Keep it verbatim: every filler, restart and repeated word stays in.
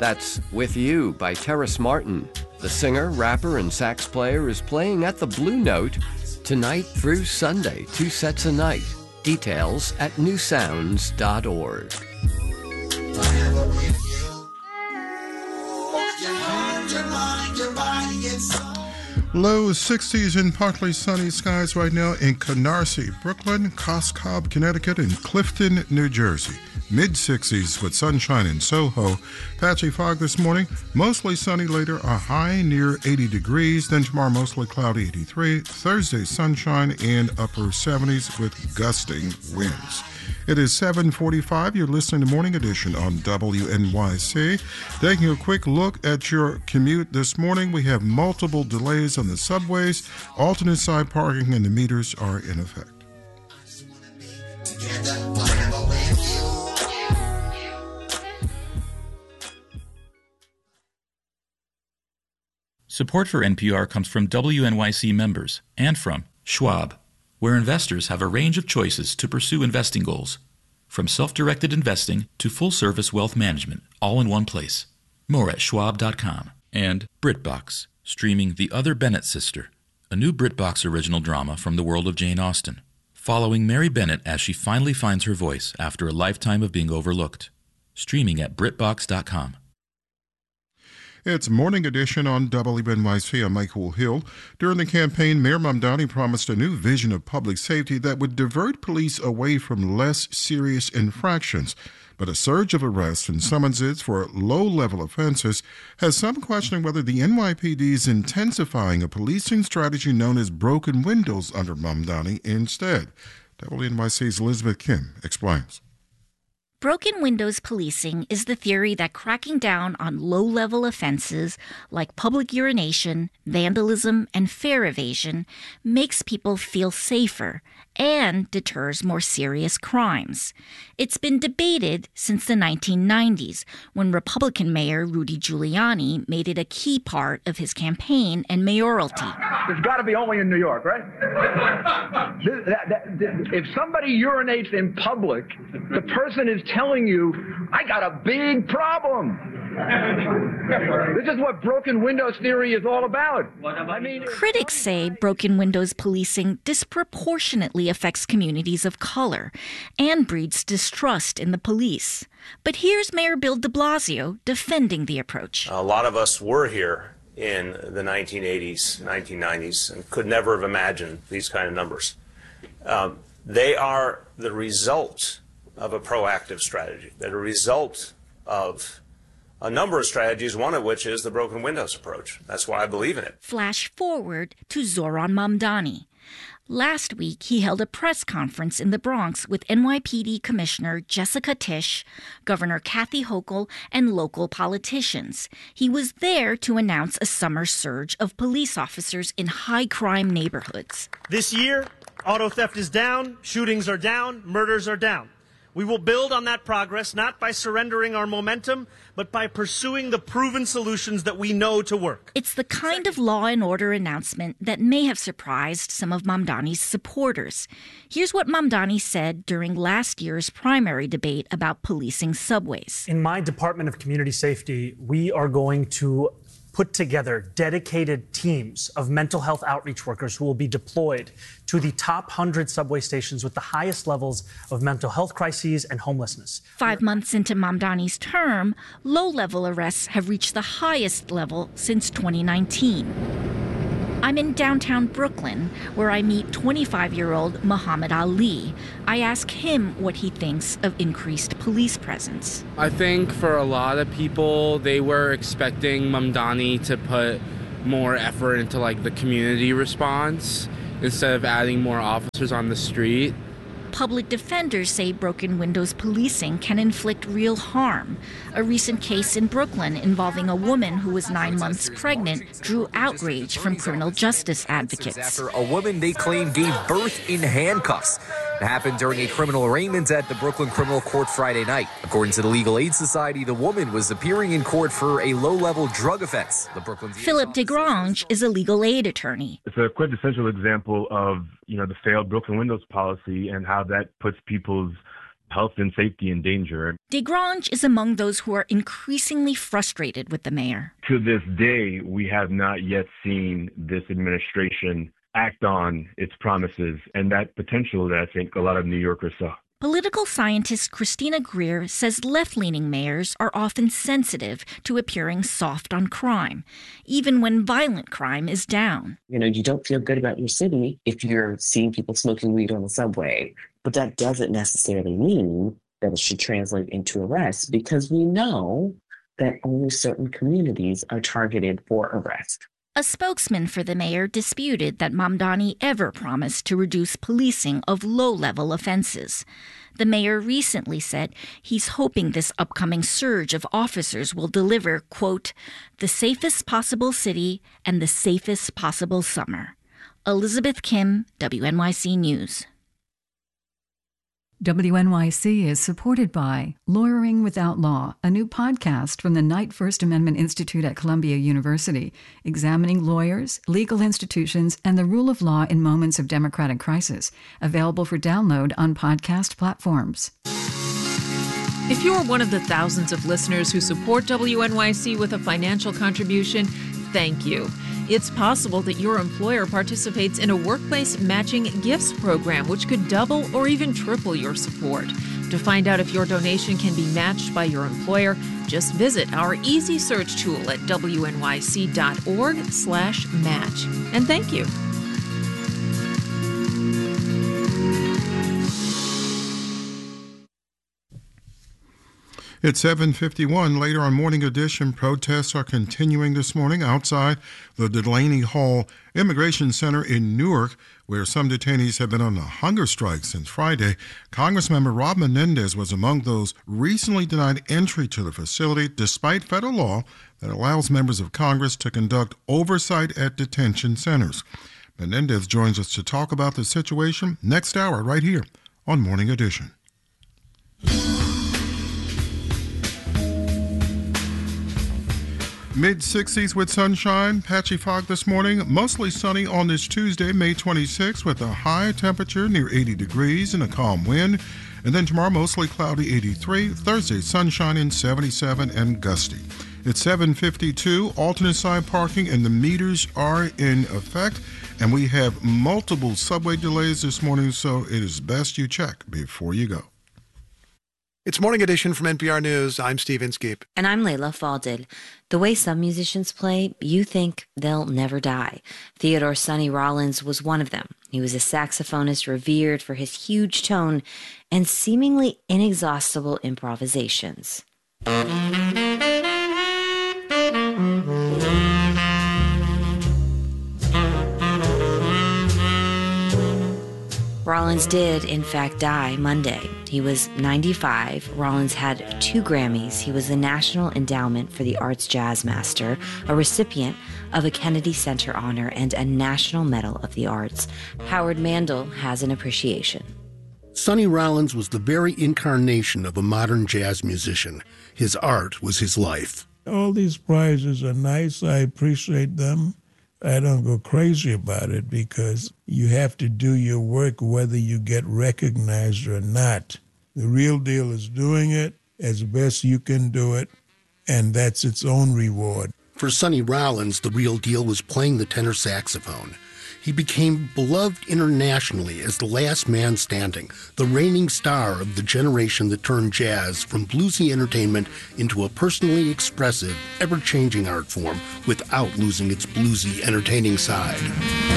That's With You by Terrace Martin. The singer, rapper, and sax player is playing at the Blue Note tonight through Sunday, two sets a night. Details at new sounds dot org. Low sixties and partly sunny skies right now in Canarsie, Brooklyn, Coscob, Connecticut, and Clifton, New Jersey. Mid sixties with sunshine in Soho. Patchy fog this morning. Mostly sunny later. A high near eighty degrees. Then tomorrow mostly cloudy, eighty-three. Thursday sunshine and upper seventies with gusting winds. It is seven forty-five. You're listening to Morning Edition on W N Y C. Taking a quick look at your commute this morning, we have multiple delays on the subways. Alternate side parking and the meters are in effect. Support for N P R comes from W N Y C members and from Schwab, where investors have a range of choices to pursue investing goals, from self-directed investing to full-service wealth management, all in one place. More at schwab dot com. And BritBox, streaming The Other Bennett Sister, a new BritBox original drama from the world of Jane Austen, following Mary Bennett as she finally finds her voice after a lifetime of being overlooked. Streaming at brit box dot com. It's Morning Edition on W N Y C. I'm Michael Hill. During the campaign, Mayor Mamdani promised a new vision of public safety that would divert police away from less serious infractions. But a surge of arrests and summonses for low-level offenses has some questioning whether the N Y P D is intensifying a policing strategy known as broken windows under Mamdani instead. W N Y C's Elizabeth Kim explains. Broken windows policing is the theory that cracking down on low-level offenses like public urination, vandalism, and fare evasion makes people feel safer and deters more serious crimes. It's been debated since the nineteen nineties, when Republican Mayor Rudy Giuliani made it a key part of his campaign and mayoralty. It's got to be only in New York, right? This, that, that, if somebody urinates in public, the person is telling you, I got a big problem. This is what broken windows theory is all about. I mean, critics say broken windows policing disproportionately affects communities of color and breeds distrust in the police. But here's Mayor Bill de Blasio defending the approach. A lot of us were here in the nineteen eighties, nineteen nineties, and could never have imagined these kind of numbers. Um, they are the result of a proactive strategy. They're a result of a number of strategies, one of which is the broken windows approach. That's why I believe in it. Flash forward to Zoran Mamdani. Last week, he held a press conference in the Bronx with N Y P D Commissioner Jessica Tisch, Governor Kathy Hochul, and local politicians. He was there to announce a summer surge of police officers in high-crime neighborhoods. This year, auto theft is down, shootings are down, murders are down. We will build on that progress, not by surrendering our momentum, but by pursuing the proven solutions that we know to work. It's the kind of law and order announcement that may have surprised some of Mamdani's supporters. Here's what Mamdani said during last year's primary debate about policing subways. In my Department of Community Safety, we are going to put together dedicated teams of mental health outreach workers who will be deployed to the top one hundred subway stations with the highest levels of mental health crises and homelessness. Five months into Mamdani's term, low-level arrests have reached the highest level since twenty nineteen. I'm in downtown Brooklyn, where I meet twenty-five-year-old Muhammad Ali. I ask him what he thinks of increased police presence. I think for a lot of people, they were expecting Mamdani to put more effort into like the community response instead of adding more officers on the street. Public defenders say broken windows policing can inflict real harm. A recent case in Brooklyn involving a woman who was nine months pregnant drew outrage from criminal justice advocates. After a woman they claim gave birth in handcuffs. It happened during a criminal arraignment at the Brooklyn Criminal Court Friday night. According to the Legal Aid Society, the woman was appearing in court for a low-level drug offense. The Brooklyn Philip DeGrange is a legal aid attorney. It's a quintessential example of, you know, the failed broken windows policy and how that puts people's health and safety in danger. DeGrange is among those who are increasingly frustrated with the mayor. To this day, we have not yet seen this administration act on its promises and that potential that I think a lot of New Yorkers saw. Political scientist Christina Greer says left-leaning mayors are often sensitive to appearing soft on crime, even when violent crime is down. You know, you don't feel good about your city if you're seeing people smoking weed on the subway, but that doesn't necessarily mean that it should translate into arrests, because we know that only certain communities are targeted for arrest. A spokesman for the mayor disputed that Mamdani ever promised to reduce policing of low-level offenses. The mayor recently said he's hoping this upcoming surge of officers will deliver, quote, the safest possible city and the safest possible summer. Elizabeth Kim, W N Y C News. W N Y C is supported by Lawyering Without Law, a new podcast from the Knight First Amendment Institute at Columbia University, examining lawyers, legal institutions, and the rule of law in moments of democratic crisis. Available for download on podcast platforms. If you're one of the thousands of listeners who support W N Y C with a financial contribution, thank you. It's possible that your employer participates in a workplace matching gifts program, which could double or even triple your support. To find out if your donation can be matched by your employer, just visit our easy search tool at W N Y C dot org slash match. And thank you. It's seven fifty-one. Later on Morning Edition, protests are continuing this morning outside the Delaney Hall Immigration Center in Newark, where some detainees have been on a hunger strike since Friday. Congressmember Rob Menendez was among those recently denied entry to the facility, despite federal law that allows members of Congress to conduct oversight at detention centers. Menendez joins us to talk about the situation next hour right here on Morning Edition. mid sixties with sunshine, patchy fog this morning, mostly sunny on this Tuesday, May twenty-sixth, with a high temperature near eighty degrees and a calm wind. And then tomorrow, mostly cloudy, eighty-three. Thursday, sunshine and seventy-seven and gusty. It's seven fifty-two, alternate side parking and the meters are in effect. And we have multiple subway delays this morning, so it is best you check before you go. It's Morning Edition from N P R News. I'm Steve Inskeep. And I'm Layla Falded. The way some musicians play, you think they'll never die. Theodore Sonny Rollins was one of them. He was a saxophonist revered for his huge tone and seemingly inexhaustible improvisations. Rollins did, in fact, die Monday. He was ninety-five. Rollins had two Grammys. He was the National Endowment for the Arts Jazz Master, a recipient of a Kennedy Center honor, and a National Medal of the Arts. Howard Mandel has an appreciation. Sonny Rollins was the very incarnation of a modern jazz musician. His art was his life. All these prizes are nice. I appreciate them. I don't go crazy about it because you have to do your work whether you get recognized or not. The real deal is doing it as best you can do it, and that's its own reward. For Sonny Rollins, the real deal was playing the tenor saxophone. He became beloved internationally as the last man standing, the reigning star of the generation that turned jazz from bluesy entertainment into a personally expressive, ever-changing art form without losing its bluesy, entertaining side.